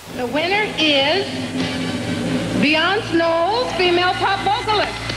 The winner is Beyonce Knowles, female pop vocalist.